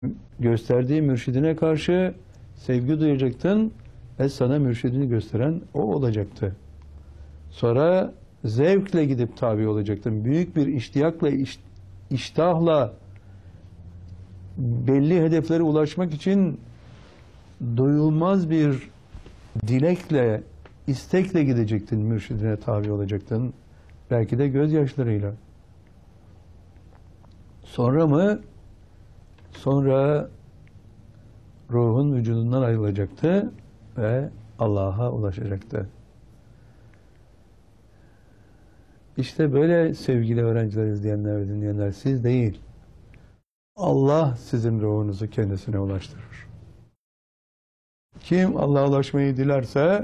gösterdiği mürşidine karşı sevgi duyacaktın ve sana mürşidini gösteren o olacaktı. Sonra zevkle gidip tabi olacaktın. Büyük bir iştiyakla, iştahla belli hedeflere ulaşmak için doyulmaz bir dilekle, istekle gidecektin, mürşidine tabi olacaktın. Belki de gözyaşlarıyla. Sonra mı? Sonra ruhun vücudundan ayrılacaktı ve Allah'a ulaşacaktı. İşte böyle sevgili öğrenciler, izleyenler ve dinleyenler, siz değil, Allah sizin ruhunuzu kendisine ulaştırır. Kim Allah'a ulaşmayı dilerse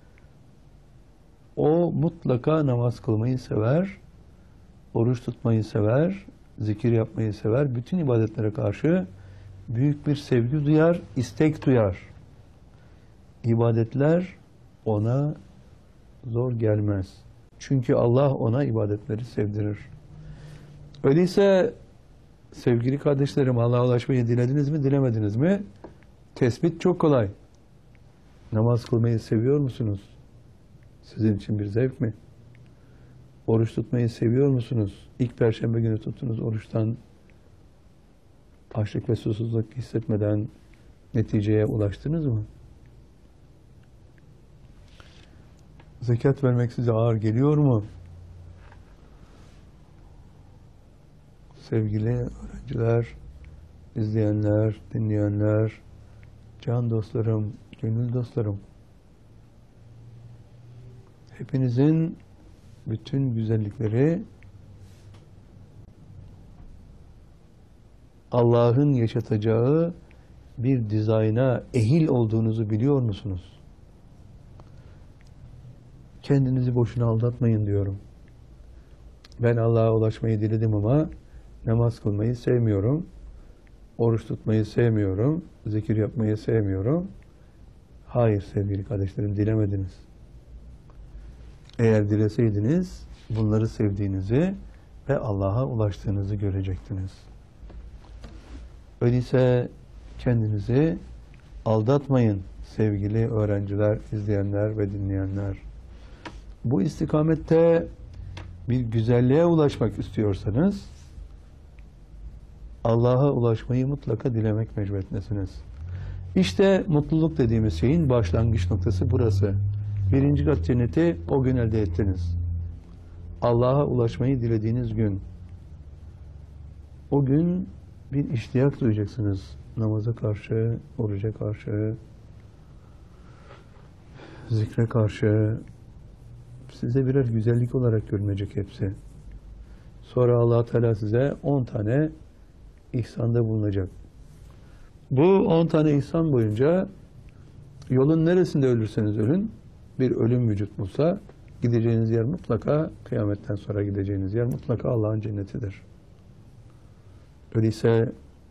o mutlaka namaz kılmayı sever, oruç tutmayı sever, zikir yapmayı sever, bütün ibadetlere karşı büyük bir sevgi duyar, istek duyar. İbadetler ona zor gelmez. Çünkü Allah ona ibadetleri sevdirir. Öyleyse sevgili kardeşlerim, Allah'a ulaşmayı dilediniz mi, dilemediniz mi? Tespit çok kolay. Namaz kılmayı seviyor musunuz? Sizin için bir zevk mi? Oruç tutmayı seviyor musunuz? İlk Perşembe günü tuttunuz oruçtan, açlık ve susuzluk hissetmeden neticeye ulaştınız mı? Zekat vermek size ağır geliyor mu? Sevgili öğrenciler, izleyenler, dinleyenler, can dostlarım, gönül dostlarım, hepinizin bütün güzellikleri Allah'ın yaşatacağı bir dizayna ehil olduğunuzu biliyor musunuz? Kendinizi boşuna aldatmayın diyorum. Ben Allah'a ulaşmayı diledim ama namaz kılmayı sevmiyorum, oruç tutmayı sevmiyorum, zikir yapmayı sevmiyorum. Hayır sevgili kardeşlerim, dilemediniz. Eğer dileseydiniz bunları sevdiğinizi ve Allah'a ulaştığınızı görecektiniz. Öyleyse kendinizi aldatmayın sevgili öğrenciler, izleyenler ve dinleyenler. Bu istikamette bir güzelliğe ulaşmak istiyorsanız Allah'a ulaşmayı mutlaka dilemek mecburiyetindesiniz. İşte mutluluk dediğimiz şeyin başlangıç noktası burası. Birinci kat cenneti o gün elde ettiniz. Allah'a ulaşmayı dilediğiniz gün. O gün bir iştiyak duyacaksınız. Namaza karşı, oruca karşı, zikre karşı. Size birer güzellik olarak görünecek hepsi. Sonra Allah Teala size 10 tane ihsanda bulunacak. Bu 10 tane ihsan boyunca yolun neresinde ölürseniz ölün, bir ölüm vücut bulsa gideceğiniz yer mutlaka, kıyametten sonra gideceğiniz yer mutlaka Allah'ın cennetidir. Öyleyse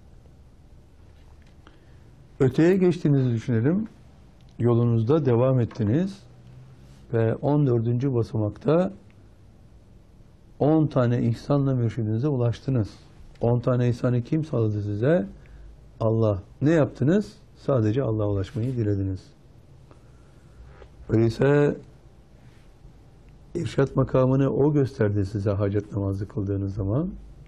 öteye geçtiğinizi düşünelim. Yolunuzda devam ettiniz ve 14. basamakta 10 tane ihsanla mürşidinize ulaştınız. 10 tane ihsanı kim sağladı size? Allah. Ne yaptınız? Sadece Allah'a ulaşmayı dilediniz. Öyleyse irşat makamını o gösterdi size hacet namazı kıldığınız zaman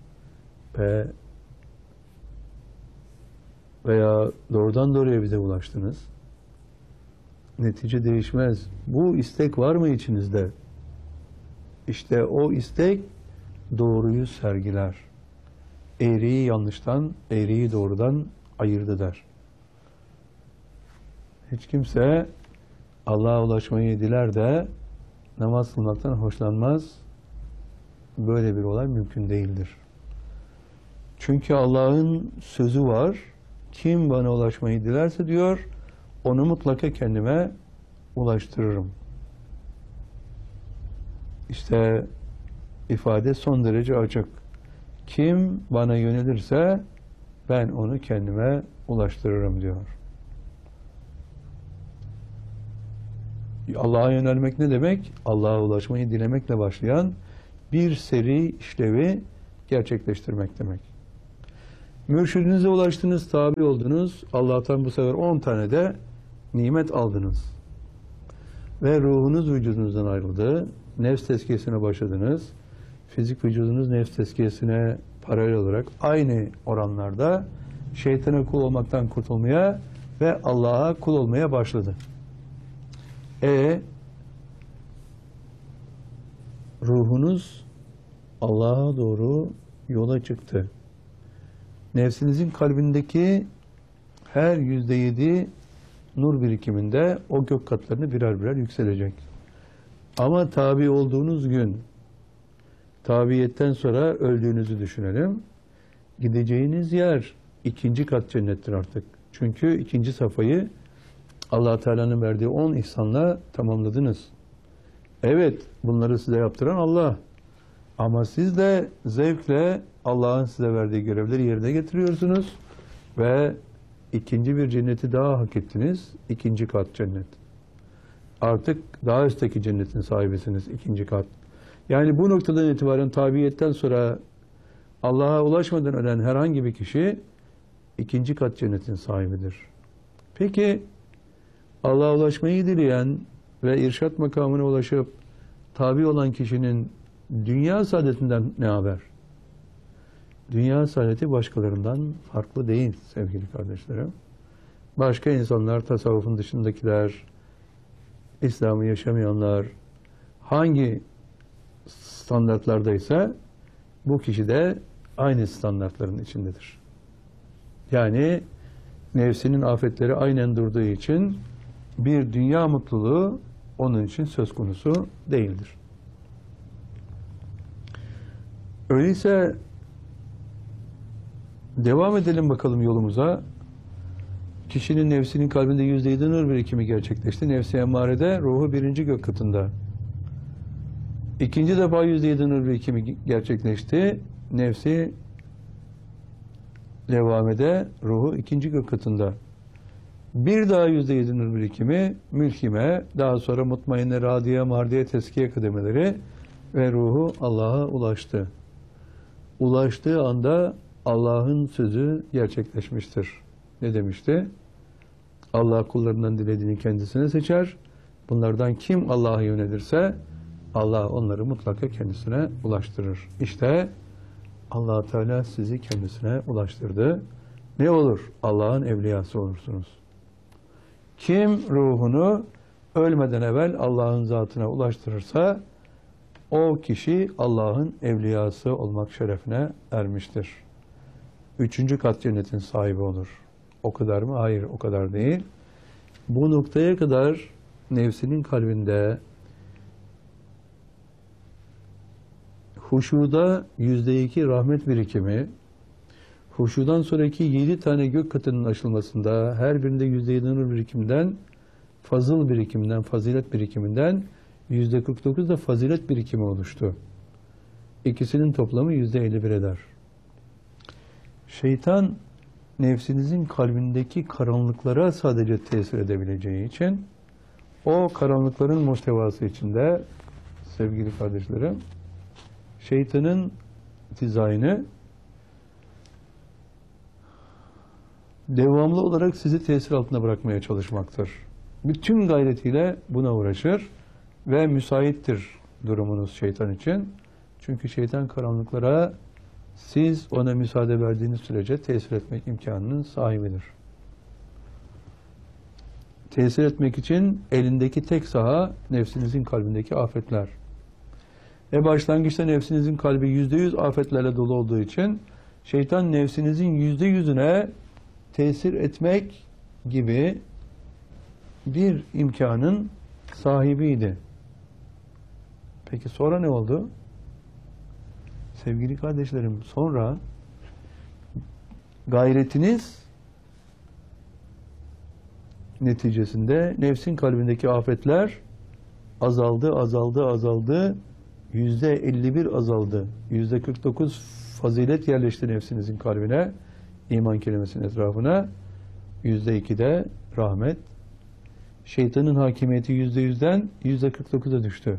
veya doğrudan doğruya bize ulaştınız. Netice değişmez. Bu istek var mı içinizde? İşte o istek doğruyu sergiler. Eğriyi yanlıştan, eğriyi doğrudan ayırt eder. Hiç kimse Allah'a ulaşmayı diler de namaz kılmaktan hoşlanmaz. Böyle bir olay mümkün değildir. Çünkü Allah'ın sözü var. Kim bana ulaşmayı dilerse diyor, onu mutlaka kendime ulaştırırım. İşte ifade son derece açık. Kim bana yönelirse ben onu kendime ulaştırırım diyor. Allah'a yönelmek ne demek? Allah'a ulaşmayı dilemekle başlayan bir seri işlevi gerçekleştirmek demek. Mürşidinize ulaştınız, tabi oldunuz. Allah'tan bu sefer 10 tane de nimet aldınız. Ve ruhunuz vücudunuzdan ayrıldı. Nefs tezkiyesine başladınız. Fizik vücudunuz nefs tezkiyesine paralel olarak aynı oranlarda şeytana kul olmaktan kurtulmaya ve Allah'a kul olmaya başladı. Ruhunuz Allah'a doğru yola çıktı. Nefsinizin kalbindeki her %7 nur birikiminde o gök katlarını birer birer yükselecek. Ama tabi olduğunuz gün, tabiyetten sonra öldüğünüzü düşünelim. Gideceğiniz yer 2. kat cennettir artık. Çünkü 2. safhayı Allah Teala'nın verdiği 10 ihsanla tamamladınız. Evet, bunları size yaptıran Allah. Ama siz de zevkle Allah'ın size verdiği görevleri yerine getiriyorsunuz ve 2. bir cenneti daha hak ettiniz. 2. kat cennet. Artık daha üstteki cennetin sahibisiniz. 2. kat. Yani bu noktadan itibaren tabiyetten sonra Allah'a ulaşmadan ölen herhangi bir kişi 2. kat cennetin sahibidir. Peki Allah'a ulaşmayı dileyen ve irşat makamına ulaşıp tabi olan kişinin dünya saadetinden ne haber? Dünya saadeti başkalarından farklı değil sevgili kardeşlerim. Başka insanlar, tasavvufun dışındakiler, İslam'ı yaşamayanlar hangi standartlardaysa bu kişi de aynı standartların içindedir. Yani nefsinin afetleri aynen durduğu için bir dünya mutluluğu onun için söz konusu değildir. Öyleyse devam edelim bakalım yolumuza. Kişinin nefsinin kalbinde %7 nur birikimi gerçekleşti. Nefsi emmarede ruhu 1. gök katında. 2. defa %7 nur birikimi gerçekleşti. Nefsi levamede ruhu 2. gök katında. Bir daha %7 nur birikimi mülkime, daha sonra mutmainne, radiye, mardiye, teskiye kademeleri ve ruhu Allah'a ulaştı. Ulaştığı anda Allah'ın sözü gerçekleşmiştir. Ne demişti? Allah kullarından dilediğini kendisine seçer. Bunlardan kim Allah'a yönelirse Allah onları mutlaka kendisine ulaştırır. İşte Allah Teala sizi kendisine ulaştırdı. Ne olur? Allah'ın evliyası olursunuz. Kim ruhunu ölmeden evvel Allah'ın zatına ulaştırırsa o kişi Allah'ın evliyası olmak şerefine ermiştir. 3. kat cennetin sahibi olur. O kadar mı? Hayır, o kadar değil. Bu noktaya kadar nefsinin kalbinde huşuda %2 rahmet birikimi, huşudan sonraki 7 tane gök katının açılmasında her birinde %7 nur birikiminden, fazıl birikiminden, fazilet birikiminden %49 da fazilet birikimi oluştu. İkisinin toplamı %51 eder. Şeytan nefsinizin kalbindeki karanlıklara sadece tesir edebileceği için o karanlıkların muhtevası içinde sevgili kardeşlerim şeytanın dizaynı devamlı olarak sizi tesir altında bırakmaya çalışmaktır. Bütün gayretiyle buna uğraşır ve müsaittir durumunuz şeytan için. Çünkü şeytan karanlıklara siz ona müsaade verdiğiniz sürece tesir etmek imkanının sahibidir. Tesir etmek için elindeki tek saha nefsinizin kalbindeki afetler. Başlangıçta nefsinizin kalbi %100 afetlerle dolu olduğu için şeytan nefsinizin %100'üne tesir etmek gibi bir imkanın sahibiydi. Peki sonra ne oldu? Sevgili kardeşlerim, sonra gayretiniz neticesinde nefsin kalbindeki afetler azaldı. %51 azaldı. %49 fazilet yerleşti nefsinizin kalbine, iman kelimesinin etrafına. %2'de rahmet. Şeytanın hakimiyeti %100'den %49'a düştü.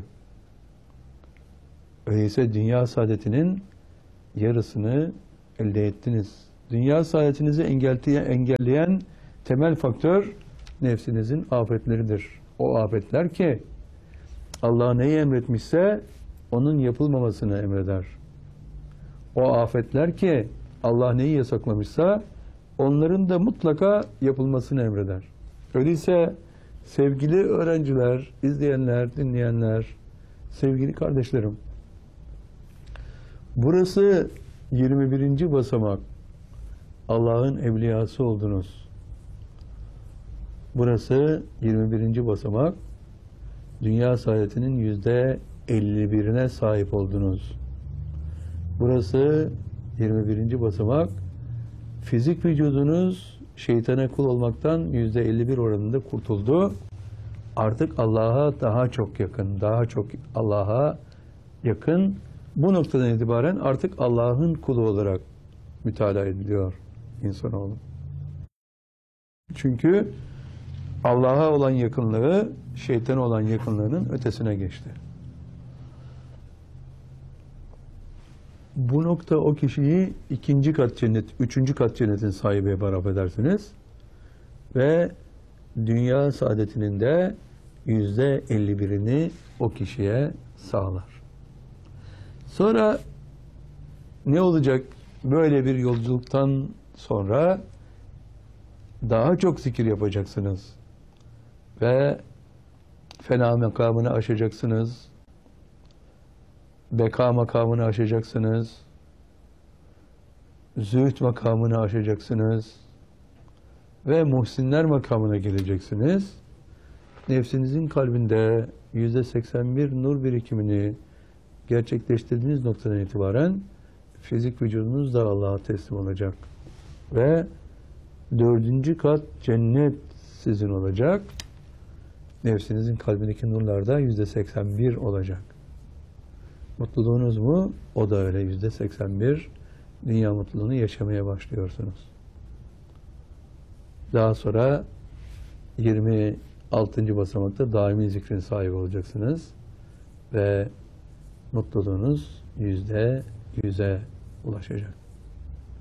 Öyleyse dünya saadetinin yarısını elde ettiniz. Dünya saadetinizi engelleyen temel faktör nefsinizin afetleridir. O afetler ki Allah neyi emretmişse onun yapılmamasını emreder. O afetler ki Allah neyi yasaklamışsa onların da mutlaka yapılmasını emreder. Öyleyse sevgili öğrenciler, izleyenler, dinleyenler, sevgili kardeşlerim, burası 21. basamak. Allah'ın evliyası oldunuz. Burası 21. basamak. Dünya saadetinin %51'ine sahip oldunuz. Burası 21. basamak. Fizik vücudunuz şeytana kul olmaktan %51 oranında kurtuldu. Artık Allah'a daha çok yakın, daha çok Allah'a yakın. Bu noktadan itibaren artık Allah'ın kulu olarak mütalaa ediliyor insanoğlu. Çünkü Allah'a olan yakınlığı, şeytana olan yakınlığının ötesine geçti. Bu nokta o kişiyi 2. kat cennet, 3. kat cennetin sahibi yapar, affedersiniz. Ve dünya saadetinin de %51'ini o kişiye sağlar. Sonra ne olacak? Böyle bir yolculuktan sonra daha çok zikir yapacaksınız. Ve fena makamını aşacaksınız. Beka makamını aşacaksınız. Zühd makamını aşacaksınız. Ve muhsinler makamına geleceksiniz. Nefsinizin kalbinde %81 nur birikimini gerçekleştirdiğiniz noktadan itibaren fizik vücudunuz da Allah'a teslim olacak. Ve 4. kat cennet sizin olacak. Nefsinizin kalbindeki nurlar da %81 olacak. Mutluluğunuz mu? O da öyle %81. Dünya mutluluğunu yaşamaya başlıyorsunuz. Daha sonra 26. basamakta daimi zikrin sahibi olacaksınız. Ve mutluluğunuz %100'e ulaşacak.